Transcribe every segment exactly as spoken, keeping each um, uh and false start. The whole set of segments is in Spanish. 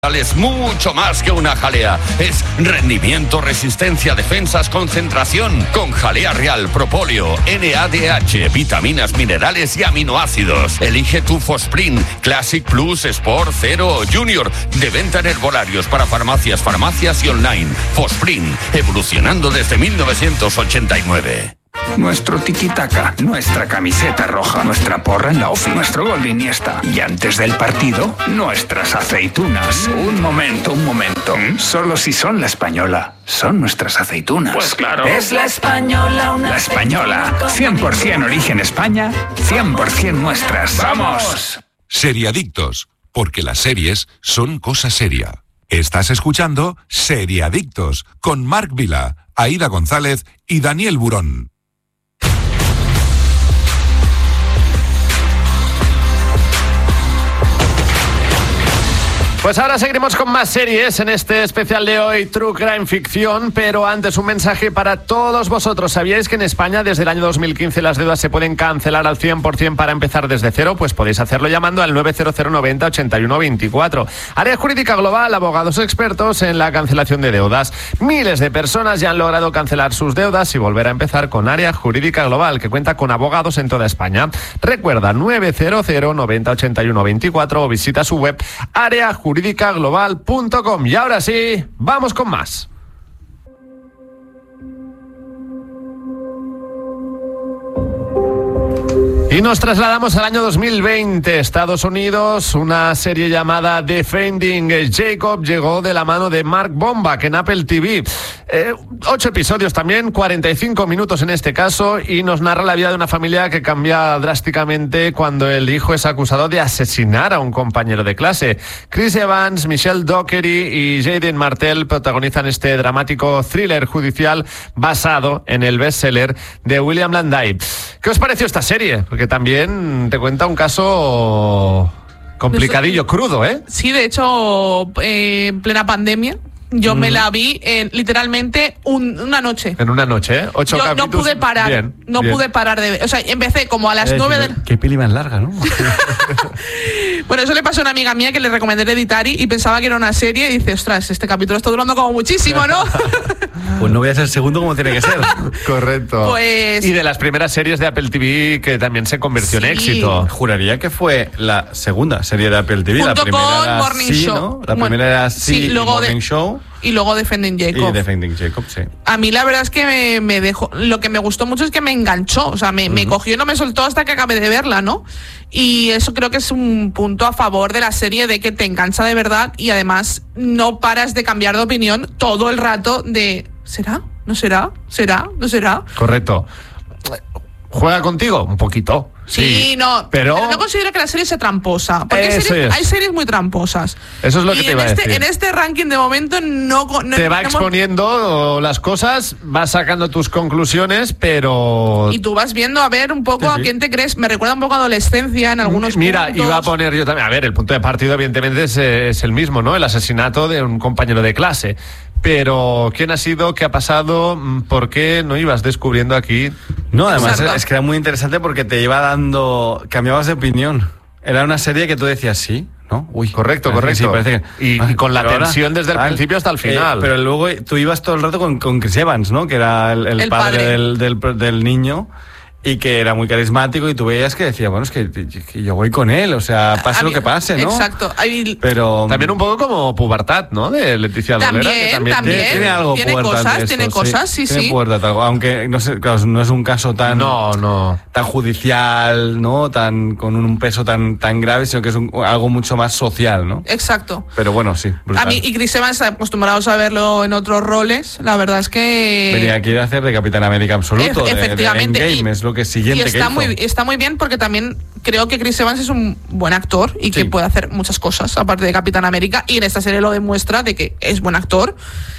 Es mucho más que una jalea. Es rendimiento, resistencia, defensas, concentración. Con jalea real, propóleo, N A D H, vitaminas, minerales y aminoácidos. Elige tu Fosprint, Classic Plus, Sport, Zero o Junior. De venta en herbolarios para farmacias, farmacias y online. Fosprint, evolucionando desde mil novecientos ochenta y nueve. Nuestro tiki-taka, nuestra camiseta roja, nuestra porra en la ofi, nuestro gol de Iniesta. Y antes del partido, nuestras aceitunas. Un momento, un momento. Solo si son la española, son nuestras aceitunas. Pues claro. Es la española, una La española. cien por ciento origen España, cien por ciento nuestras. ¡Vamos! Seriadictos, porque las series son cosa seria. Estás escuchando Seriadictos con Marc Vila, Aida González y Daniel Burón. Pues ahora seguiremos con más series en este especial de hoy, True Crime Ficción, pero antes un mensaje para todos vosotros. ¿Sabíais que en España desde el año dos mil quince las deudas se pueden cancelar al cien por ciento para empezar desde cero? Pues podéis hacerlo llamando al nueve cero cero noventa ochenta y uno veinticuatro. Área Jurídica Global, abogados expertos en la cancelación de deudas. Miles de personas ya han logrado cancelar sus deudas y volver a empezar con Área Jurídica Global, que cuenta con abogados en toda España. Recuerda, nueve cero cero noventa ochenta y uno veinticuatro o visita su web área jurídica global punto com. Y ahora sí, vamos con más. Y nos trasladamos al año dos mil veinte, Estados Unidos. Una serie llamada Defending Jacob llegó de la mano de Mark Bombach en Apple T V. Eh, ocho episodios también, cuarenta y cinco minutos en este caso, y nos narra la vida de una familia que cambia drásticamente cuando el hijo es acusado de asesinar a un compañero de clase. Chris Evans, Michelle Dockery y Jaden Martell protagonizan este dramático thriller judicial basado en el bestseller de William Landay. ¿Qué os pareció esta serie? Porque también te cuenta un caso complicadillo, crudo, ¿eh? Sí, de hecho, eh, en plena pandemia, yo mm. me la vi en, literalmente un, una noche. En una noche, ¿eh? Ocho yo capítulos. no pude parar, bien, no bien. pude parar de ver. O sea, empecé como a las nueve de... Qué peli más larga, ¿no? Bueno, eso le pasó a una amiga mía que le recomendé Hereditary y pensaba que era una serie y dice, ostras, este capítulo está durando como muchísimo, ¿no? Pues no voy a ser el segundo como tiene que ser. Correcto. Pues... Y de las primeras series de Apple T V que también se convirtió sí. en éxito. Juraría que fue la segunda serie de Apple T V. Junto la primera con era Morning sí, Show. ¿no? La primera era sí, sí luego Morning de... Show. Y luego Defending Jacob. Y Defending Jacob, sí. A mí la verdad es que me, me dejó... Lo que me gustó mucho es que me enganchó. O sea, me, uh-huh. me cogió y no me soltó hasta que acabé de verla, ¿no? Y eso creo que es un punto a favor de la serie, de que te engancha de verdad y además no paras de cambiar de opinión todo el rato de... ¿Será? ¿No será? ¿Será? ¿No será? Correcto. ¿Juega contigo? Un poquito. Sí, sí, no, pero, pero no considero que la serie sea tramposa, porque hay series, es. hay series muy tramposas. Eso es lo y que te iba este, a decir. En este ranking de momento no... no te va no, exponiendo las cosas, vas sacando tus conclusiones, pero... Y tú vas viendo a ver un poco sí, a sí. quién te crees. Me recuerda un poco a adolescencia en algunos Mira, puntos. iba a poner yo también... A ver, el punto de partida evidentemente es, es el mismo, ¿no? El asesinato de un compañero de clase. Pero, ¿quién ha sido? ¿Qué ha pasado? ¿Por qué no ibas descubriendo aquí? No, además Exacto. es que era muy interesante porque te iba dando... Cambiabas de opinión. Era una serie que tú decías sí, ¿no? Uy, correcto, correcto. Sí, parece que... y, y con la tensión ahora, desde el ah, principio hasta el final. Eh, pero luego tú ibas todo el rato con, con Chris Evans, ¿no? Que era el, el, el padre, padre. Del, del, del niño. Y que era muy carismático y tú veías que decía, bueno, es que, que yo voy con él, o sea, pase a lo mí, que pase, ¿no? Exacto. Hay... Pero también un poco como Pubertad, ¿no? De Leticia también, Dolera, que también, también tiene, tiene algo tiene pubertad cosas, esto, tiene cosas, sí, sí. Tiene sí. pubertad, algo, aunque no sé, claro, no es un caso tan no, no, tan judicial, ¿no? Tan con un peso tan tan grave, sino que es un, algo mucho más social, ¿no? Exacto. Pero bueno, sí. Brutal. A mí y Chris Evans, acostumbrados a verlo en otros roles, la verdad es que venía aquí a hacer de Capitán América absoluto, e- efectivamente, de, de Endgame, y, es lo que siguiente y está que hizo. muy está muy bien porque también creo que Chris Evans es un buen actor y que sí. puede hacer muchas cosas aparte de Capitán América, y en esta serie lo demuestra de que es buen actor.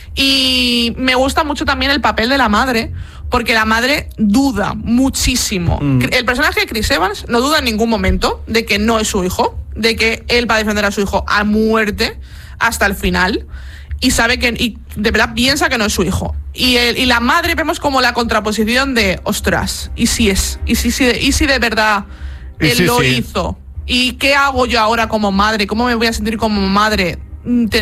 Y me gusta mucho también el papel de la madre, porque la madre duda muchísimo. Mm. El personaje de Chris Evans no duda en ningún momento de que no es su hijo, de que él va a defender a su hijo a muerte hasta el final, y sabe que, y de verdad piensa que no es su hijo. Y, el, y la madre vemos como la contraposición de, ostras, ¿y si es? ¿Y si, si, y si de verdad él sí, lo sí. hizo? ¿Y qué hago yo ahora como madre? ¿Cómo me voy a sentir como madre mm,